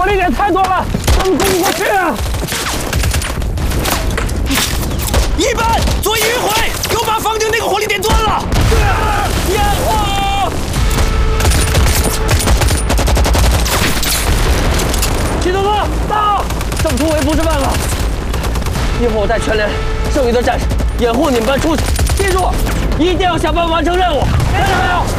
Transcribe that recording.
力点太多了，根本攻不过去啊！ 一班左翼迂回，又把房顶那个火力点断了。 掩护！齐东哥，到！这么突围不是办法，一会儿我带全连剩余的战士掩护你们班出去。记住，一定要想办法完成任务，听到没有？